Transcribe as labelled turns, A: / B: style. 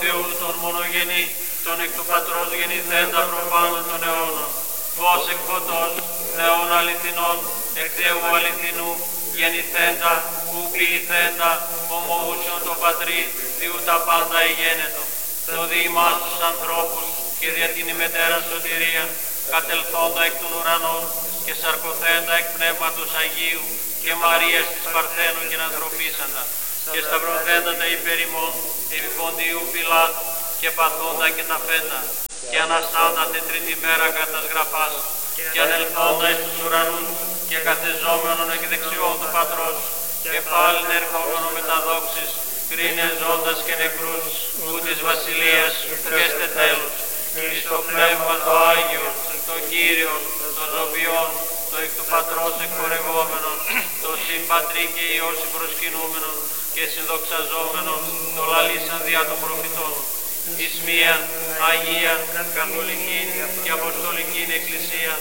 A: Θεού τον μονογενή, τον εκ του Πατρός γεννηθέντα προπάνω των αιώνων, φως εκ φωτός, Θεόν αληθινών, εκ Θεού αληθινού, γεννηθέντα, ου ποιηθέντα, ομοούσιον το Πατρί, διού τα πάντα εγένετο. Το διημάς τους ανθρώπους και δια την ημετέρα σωτηρία, κατελθόντα εκ των ουρανών και σαρκωθέντα εκ Πνεύματος Αγίου και Μαρίας της Παρθένου και ανθρωπίσαντα, και σταυρωθέντα τα υπέρ ημών, επί Ποντίου Πιλάτου, και παθόντα και τα φέντα, και αναστάντα την τρίτη μέρα κατά τας γραφάς, και ανελθόντα εις τους ουρανούς, και καθεζόμενον εκ δεξιών του Πατρός, και πάλιν ερχόμενο με τα δόξης, κρίνε ζώντας και νεκρούς, ου της βασιλείας και στε τέλος, εις το Πνεύμα το Άγιο, το Κύριο, το Ζωπιόν, το εκ του Πατρός εκπορευόμενον, το συμπατρί και Υιός προσκυνούμενον και συνδοξαζόμενον, το λαλήσαν διά των προφητών, εις μίαν Αγία, Καθολική και Αποστολική Εκκλησία,